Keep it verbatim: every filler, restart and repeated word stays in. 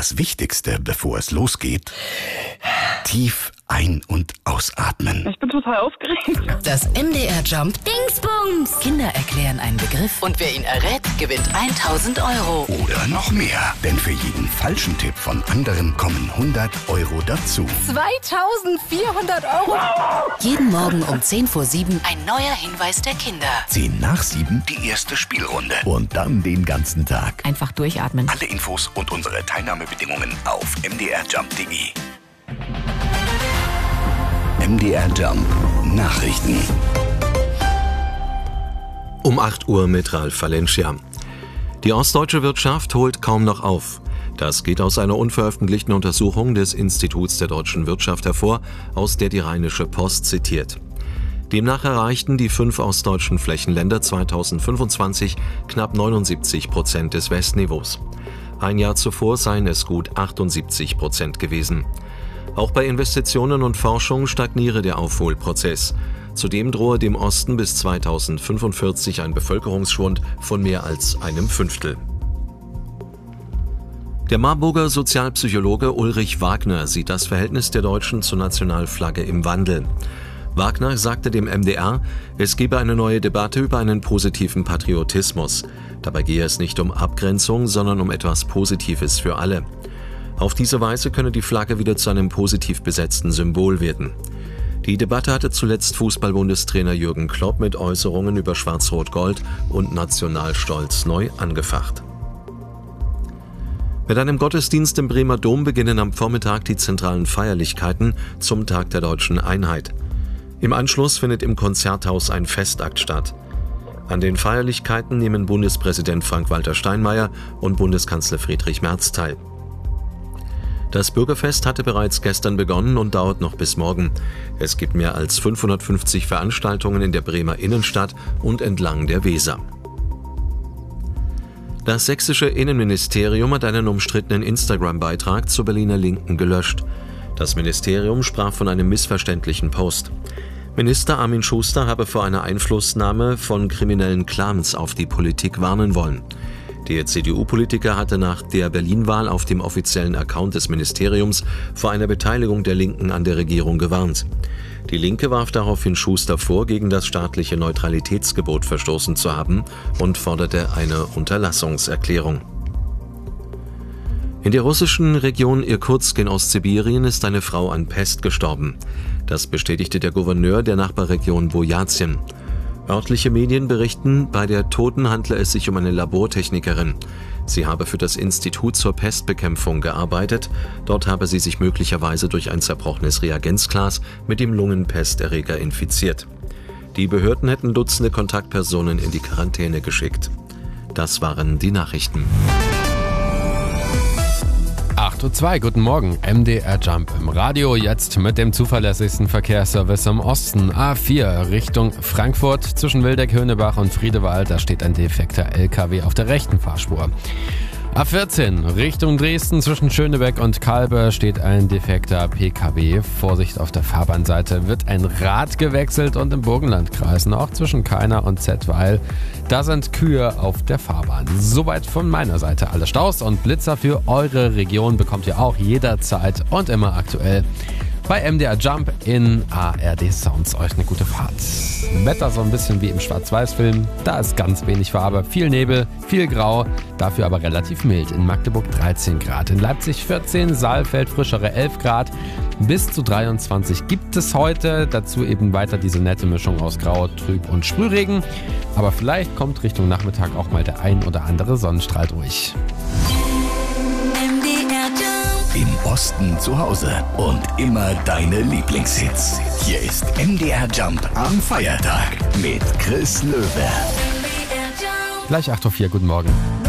das Wichtigste, bevor es losgeht: tief ein- und ausatmen. Ich bin total aufgeregt. Das M D R Jump Dingsbums. Kinder erklären einen Begriff und wer ihn errät, gewinnt tausend Euro. Oder noch mehr, denn für jeden falschen Tipp von anderen kommen hundert Euro dazu. zweitausendvierhundert Euro. Jeden Morgen um zehn vor sieben ein neuer Hinweis der Kinder. zehn nach sieben die erste Spielrunde. Und dann den ganzen Tag. Einfach durchatmen. Alle Infos und unsere Teilnahmebedingungen auf m d r jump punkt d e. M D R Jump Nachrichten. Um acht Uhr mit Ralf Valencia. Die ostdeutsche Wirtschaft holt kaum noch auf. Das geht aus einer unveröffentlichten Untersuchung des Instituts der deutschen Wirtschaft hervor, aus der die Rheinische Post zitiert. Demnach erreichten die fünf ostdeutschen Flächenländer zweitausendfünfundzwanzig knapp neunundsiebzig Prozent des Westniveaus. Ein Jahr zuvor seien es gut achtundsiebzig Prozent gewesen. Auch bei Investitionen und Forschung stagniere der Aufholprozess. Zudem drohe dem Osten bis zweitausendfünfundvierzig ein Bevölkerungsschwund von mehr als einem Fünftel. Der Marburger Sozialpsychologe Ulrich Wagner sieht das Verhältnis der Deutschen zur Nationalflagge im Wandel. Wagner sagte dem M D R, es gebe eine neue Debatte über einen positiven Patriotismus. Dabei gehe es nicht um Abgrenzung, sondern um etwas Positives für alle. Auf diese Weise könne die Flagge wieder zu einem positiv besetzten Symbol werden. Die Debatte hatte zuletzt Fußball-Bundestrainer Jürgen Klopp mit Äußerungen über Schwarz-Rot-Gold und Nationalstolz neu angefacht. Mit einem Gottesdienst im Bremer Dom beginnen am Vormittag die zentralen Feierlichkeiten zum Tag der Deutschen Einheit. Im Anschluss findet im Konzerthaus ein Festakt statt. An den Feierlichkeiten nehmen Bundespräsident Frank-Walter Steinmeier und Bundeskanzler Friedrich Merz teil. Das Bürgerfest hatte bereits gestern begonnen und dauert noch bis morgen. Es gibt mehr als fünfhundertfünfzig Veranstaltungen in der Bremer Innenstadt und entlang der Weser. Das sächsische Innenministerium hat einen umstrittenen Instagram-Beitrag zur Berliner Linken gelöscht. Das Ministerium sprach von einem missverständlichen Post. Minister Armin Schuster habe vor einer Einflussnahme von kriminellen Clans auf die Politik warnen wollen. Der C D U-Politiker hatte nach der Berlin-Wahl auf dem offiziellen Account des Ministeriums vor einer Beteiligung der Linken an der Regierung gewarnt. Die Linke warf daraufhin Schuster vor, gegen das staatliche Neutralitätsgebot verstoßen zu haben und forderte eine Unterlassungserklärung. In der russischen Region Irkutsk in Ostsibirien ist eine Frau an Pest gestorben. Das bestätigte der Gouverneur der Nachbarregion Bojatzin. Örtliche Medien berichten, bei der Toten handle es sich um eine Labortechnikerin. Sie habe für das Institut zur Pestbekämpfung gearbeitet. Dort habe sie sich möglicherweise durch ein zerbrochenes Reagenzglas mit dem Lungenpesterreger infiziert. Die Behörden hätten Dutzende Kontaktpersonen in die Quarantäne geschickt. Das waren die Nachrichten. acht Uhr zwei, guten Morgen, M D R Jump im Radio, jetzt mit dem zuverlässigsten Verkehrsservice im Osten. A vier Richtung Frankfurt zwischen Wildeck-Höhnebach und Friedewald, da steht ein defekter L K W auf der rechten Fahrspur. A vierzehn Richtung Dresden zwischen Schönebeck und Kalbe steht ein defekter P K W. Vorsicht, auf der Fahrbahnseite wird ein Rad gewechselt und im Burgenlandkreis auch zwischen Kainer und Zettweil. Da sind Kühe auf der Fahrbahn. Soweit von meiner Seite alle Staus und Blitzer für eure Region bekommt ihr auch jederzeit und immer aktuell bei M D R Jump in A R D Sounds. Euch eine gute Fahrt. Wetter so ein bisschen wie im Schwarz-Weiß-Film. Da ist ganz wenig Farbe, viel Nebel, viel Grau, dafür aber relativ mild. In Magdeburg dreizehn Grad, in Leipzig vierzehn, Saalfeld frischere elf Grad. Bis zu dreiundzwanzig gibt es heute. Dazu eben weiter diese nette Mischung aus Grau, Trüb und Sprühregen. Aber vielleicht kommt Richtung Nachmittag auch mal der ein oder andere Sonnenstrahl durch. Im Osten zu Hause und immer deine Lieblingshits. Hier ist M D R Jump am Feiertag mit Chris Löwe. Gleich acht Uhr vier, guten Morgen.